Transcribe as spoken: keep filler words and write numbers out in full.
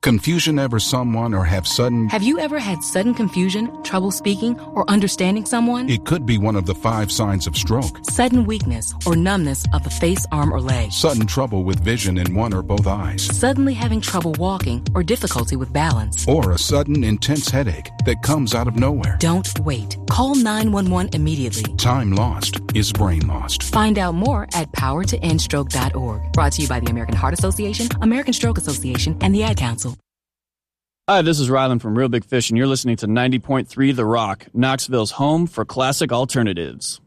Confusion over someone or have sudden... Have you ever had sudden confusion, trouble speaking, or understanding someone? It could be one of the five signs of stroke. Sudden weakness or numbness of the face, arm, or leg. Sudden trouble with vision in one or both eyes. Suddenly having trouble walking or difficulty with balance. Or a sudden intense headache that comes out of nowhere. Don't wait. Call nine one one immediately. Time lost is brain lost. Find out more at power to end stroke dot org. Brought to you by the American Heart Association, American Stroke Association, and the Ad Council. Hi, this is Rylan from Real Big Fish, and you're listening to ninety point three The Rock, Knoxville's home for classic alternatives.